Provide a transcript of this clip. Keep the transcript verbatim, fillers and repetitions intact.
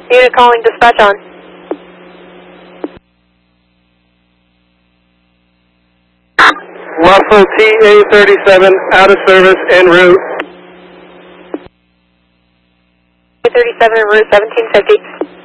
Unit calling dispatch on. Muffle T A thirty-seven, out of service, en route. T A thirty-seven en route, seventeen fifty.